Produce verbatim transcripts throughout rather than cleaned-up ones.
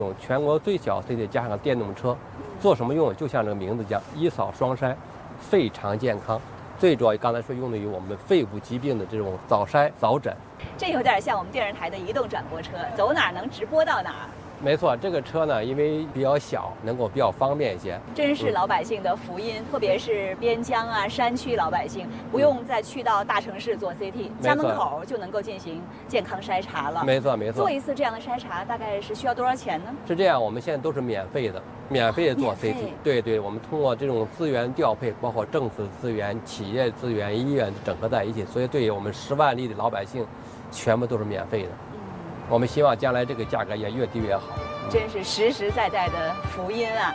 全国最小 C T 加上电动车，做什么用？就像这个名字讲，一扫双筛，肺肠健康。最主要刚才说用的于我们肺部疾病的这种早筛早诊。 这有点像我们电视台的移动转播车，走哪儿能直播到哪儿。 没错，这个车呢，因为比较小，能够比较方便一些。 真是老百姓的福音，嗯、特别是边疆啊、山区老百姓，不用再去到大城市做 C T，、嗯、家门口就能够进行健康筛查了。 没错，没错。 做一次这样的筛查大概是需要多少钱呢？ 是这样，我们现在都是免费的，免费的做 C T。对对，我们通过这种资源调配，包括政府资源、企业资源、医院整合在一起，所以对于我们十万例的老百姓，全部都是免费的。嗯、我们希望将来这个价格也越低越好。 真是实实在在的福音啊！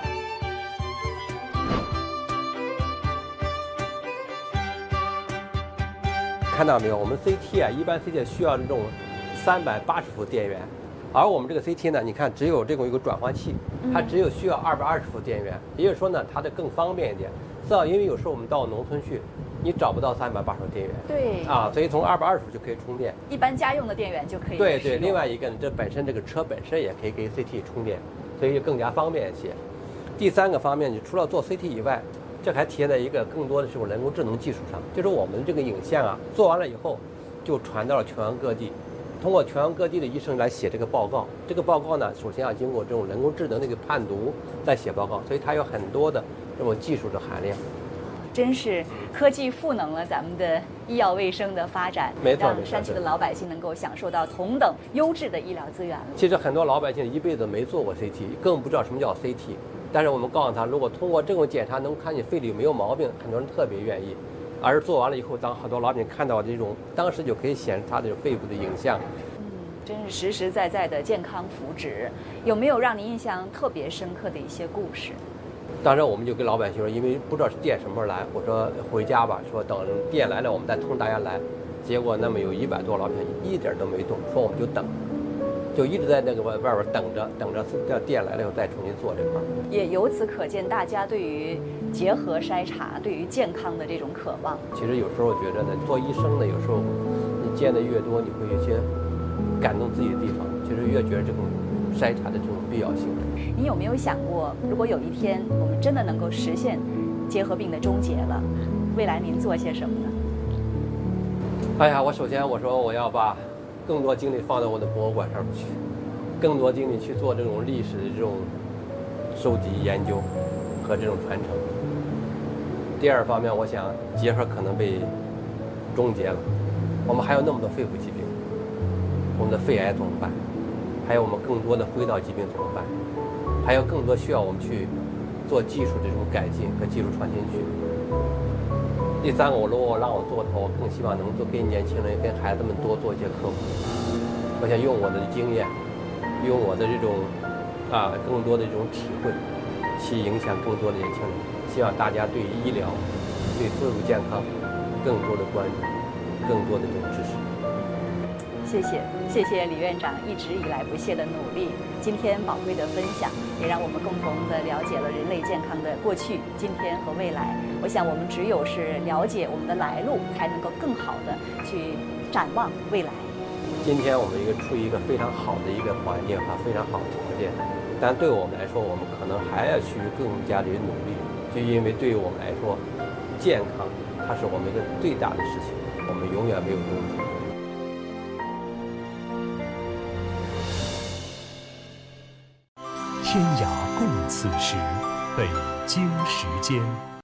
看到没有？我们 C T 啊，一般 C T 需要这种三百八十伏电源，而我们这个 C T 呢，你看只有这种一个转换器，它只有需要二百二十伏电源，也就是说呢，它的更方便一点。是啊，因为有时候我们到农村去，你找不到三百八十伏电源。 对。 啊，所以从二百二十伏就可以充电。 一般家用的电源就可以。 对对，另外一个呢，这本身这个车本身也可以给 C T 充电，所以就更加方便一些。第三个方面，你除了做 C T 以外，这还体现在一个更多的这种人工智能技术上，就是我们这个影像啊，做完了以后，就传到了全国各地，通过全国各地的医生来写这个报告。这个报告呢，首先要经过这种人工智能的一个判读，再写报告，所以它有很多的这种技术的含量。 真是科技赋能了咱们的医药卫生的发展， 没错， 让山区的老百姓能够享受到同等优质的医疗资源了。 其实很多老百姓一辈子没做过 C T， 更不知道什么叫 C T。但是我们告诉他，如果通过这种检查能看见肺里有没有毛病，很多人特别愿意。而做完了以后，当很多老百姓看到这种，当时就可以显示他的肺部的影像。 嗯，真是实实在在的健康福祉。有没有让您印象特别深刻的一些故事？ 当时我们就跟老百姓说，因为不知道是电什么时候来，我说回家吧，说等电来了我们再通大家来。结果那么有一百多老百姓一点都没动，说我们就等，就一直在那个外外边等着，等着这电来了以后再重新做这块。也由此可见，大家对于结合筛查、对于健康的这种渴望。 其实有时候觉得呢，做医生呢，有时候你见的越多，你会有些感动自己的地方，其实越觉得这种筛查的这种必要性。 您有没有想过，如果有一天我们真的能够实现结核病的终结了，未来您做些什么呢？ 哎呀，我首先我说我要把更多精力放在我的博物馆上面去，更多精力去做这种历史的这种收集研究和这种传承。第二方面，我想结核可能被终结了，我们还有那么多肺部疾病，我们的肺癌怎么办？还有我们更多的呼吸道疾病怎么办？还有更多需要我们去做技术的这种改进和技术创新去。第三个，我如果让我做的话，我更希望能做跟年轻人、跟孩子们多做一些科普。我想用我的经验，用我的这种啊更多的这种体会，去影响更多的年轻人。希望大家对医疗、对自主健康更多的关注，更多的这种支持。 谢谢，谢谢李院长一直以来不懈的努力。今天宝贵的分享，也让我们共同的了解了人类健康的过去、今天和未来。我想，我们只有是了解我们的来路，才能够更好的去展望未来。 今天我们一个处于一个非常好的一个环境和非常好的条件，但对我们来说，我们可能还要去更加的努力，就因为对于我们来说，健康它是我们一个最大的事情，我们永远没有终结。 天涯共此时，北京时间。